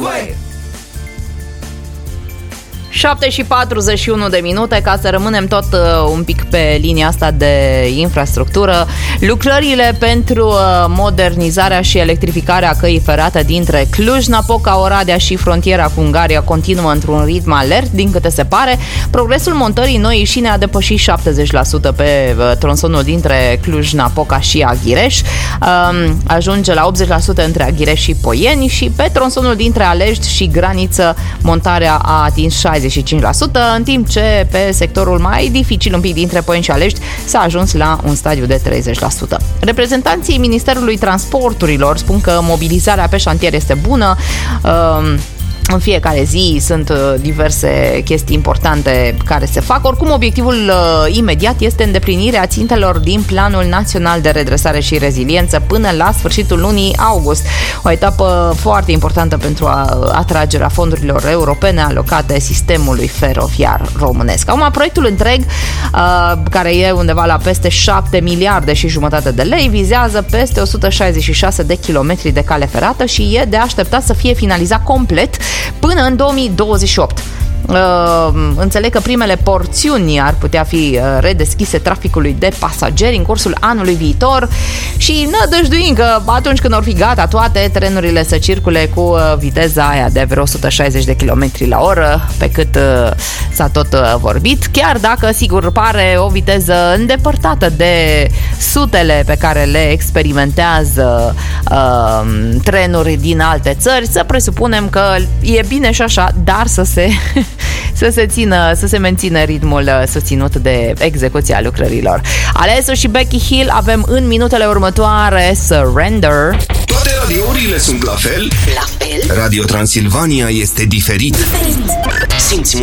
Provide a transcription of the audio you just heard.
Wave. 7:41 ca să rămânem tot un pic pe linia asta de infrastructură. Lucrările pentru modernizarea și electrificarea căii ferate dintre Cluj-Napoca, Oradea și frontiera cu Ungaria continuă într-un ritm alert, din câte se pare. Progresul montării Noii Ieșine a depășit 70% pe tronsonul dintre Cluj-Napoca și Aghireș. Ajunge la 80% între Aghireș și Poieni și pe tronsonul dintre Alești și Graniță montarea a atins 65%, în timp ce pe sectorul mai dificil un pic dintre Poieni și Alești s-a ajuns la un stadiu de 30%. Reprezentanții Ministerului Transporturilor spun că mobilizarea pe șantier este bună. În fiecare zi sunt diverse chestii importante care se fac. Oricum, obiectivul imediat este îndeplinirea țintelor din Planul Național de Redresare și Reziliență până la sfârșitul lunii august. O etapă foarte importantă pentru atragerea fondurilor europene alocate sistemului feroviar românesc. Acum, proiectul întreg, care e undeva la peste 7 miliarde și jumătate de lei, vizează peste 166 de kilometri de cale ferată și e de așteptat să fie finalizat complet până în 2028. Înțeleg că primele porțiuni ar putea fi redeschise traficului de pasageri în cursul anului viitor și nădăjduim că atunci când or fi gata toate, trenurile să circule cu viteza aia de vreo 160 de km la oră, pe cât s-a tot vorbit, chiar dacă sigur pare o viteză îndepărtată de sutele pe care le experimentează trenuri din alte țări. Să presupunem că e bine și așa, dar să se mențină ritmul susținut de execuția lucrărilor. Alesu și Becky Hill avem în minutele următoare Surrender. Toate radiourile sunt la fel? La fel? Radio Transilvania este diferit. Simți